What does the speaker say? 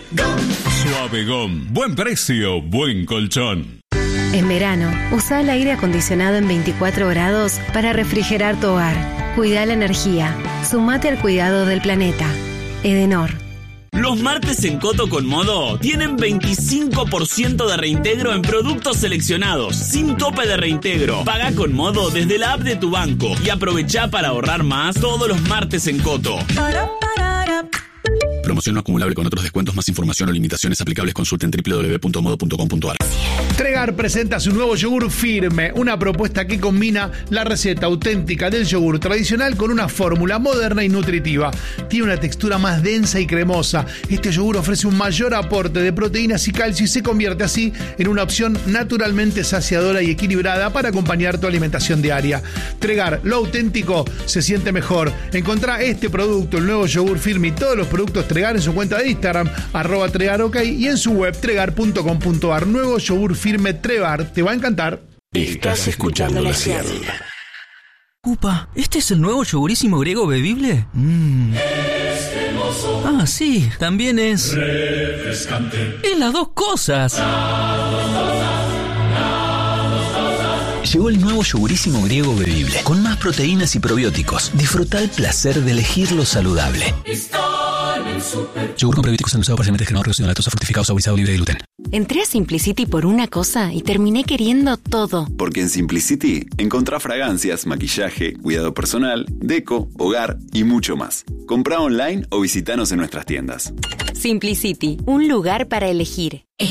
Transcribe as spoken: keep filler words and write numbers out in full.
Suave Gom. Buen precio, buen colchón. En verano, usa el aire acondicionado en veinticuatro grados para refrigerar tu hogar. Cuida la energía. Sumate al cuidado del planeta. Edenor. Los martes en Coto con Modo tienen veinticinco por ciento de reintegro en productos seleccionados, sin tope de reintegro. Paga con Modo desde la app de tu banco y aprovecha para ahorrar más todos los martes en Coto. Promoción no acumulable con otros descuentos. Más información o limitaciones aplicables consulten doble u doble u doble u punto modo punto com punto a r. Tregar presenta su nuevo yogur Firme, una propuesta que combina la receta auténtica del yogur tradicional con una fórmula moderna y nutritiva. Tiene una textura más densa y cremosa. Este yogur ofrece un mayor aporte de proteínas y calcio y se convierte así en una opción naturalmente saciadora y equilibrada para acompañar tu alimentación diaria. Tregar, lo auténtico se siente mejor. Encontrá este producto, el nuevo yogur Firme y todos los productos Tregar en su cuenta de Instagram, arroba Tregar OK, y en su web tregar punto com punto a r. Nuevo yogur Firme Tregar, te va a encantar. Estás escuchando la Cielo. Upa, ¿este es el nuevo yogurísimo griego bebible? Mm. Ah, sí, también es refrescante. Es las dos cosas. Llegó el nuevo yogurísimo griego bebible, con más proteínas y probióticos. Disfruta el placer de elegir lo saludable. Yogur con probióticos endulzado parcialmente descremado, reducido en lactosa, fructificado, suavizado, libre de gluten. Entré a Simplicity por una cosa y terminé queriendo todo. Porque en Simplicity encontrá fragancias, maquillaje, cuidado personal, deco, hogar y mucho más. Comprá online o visitanos en nuestras tiendas. Simplicity, un lugar para elegir.